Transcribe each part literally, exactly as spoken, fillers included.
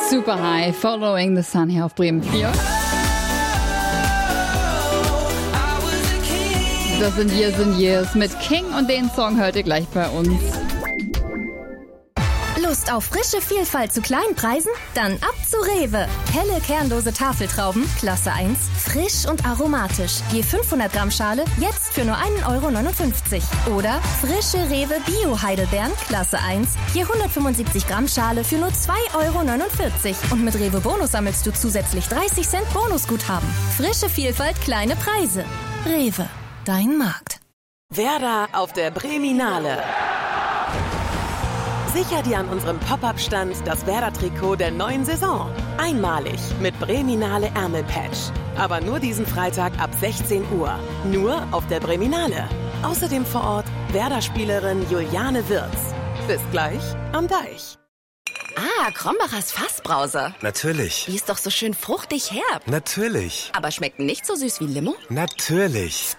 Super High, Following the Sun hier auf Bremen vier. Das sind Years and Years mit King und den Song hört ihr gleich bei uns. Lust auf frische Vielfalt zu kleinen Preisen? Dann ab zu Rewe. Helle kernlose Tafeltrauben, Klasse eins, frisch und aromatisch. Je fünfhundert Gramm Schale, jetzt für nur ein Euro neunundfünfzig. Oder frische Rewe Bio-Heidelbeeren, Klasse eins, je hundertfünfundsiebzig Gramm Schale für nur zwei Euro neunundvierzig. Und mit Rewe Bonus sammelst du zusätzlich dreißig Cent Bonusguthaben. Frische Vielfalt, kleine Preise. Rewe, dein Markt. Werder auf der Breminale. Sicher dir an unserem Pop-Up-Stand das Werder-Trikot der neuen Saison. Einmalig mit Breminale Ärmelpatch. Aber nur diesen Freitag ab sechzehn Uhr. Nur auf der Breminale. Außerdem vor Ort Werder-Spielerin Juliane Wirz. Bis gleich am Deich. Ah, Krombacher's Fassbrause. Natürlich. Die ist doch so schön fruchtig herb. Natürlich. Aber schmeckt nicht so süß wie Limo? Natürlich.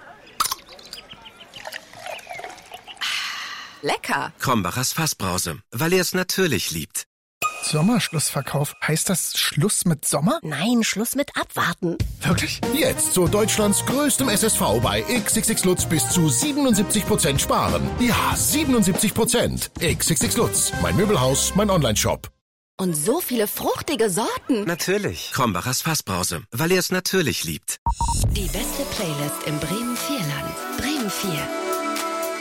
Lecker. Krombacher's Fassbrause, weil er es natürlich liebt. Sommerschlussverkauf. Heißt das Schluss mit Sommer? Nein, Schluss mit Abwarten. Wirklich? Jetzt zu Deutschlands größtem S S V bei X X X Lutz bis zu siebenundsiebzig Prozent sparen. Ja, siebenundsiebzig Prozent. X X X Lutz, mein Möbelhaus, mein Onlineshop. Und so viele fruchtige Sorten. Natürlich. Krombacher's Fassbrause, weil er es natürlich liebt. Die beste Playlist im Bremen vier Land. Bremen vier.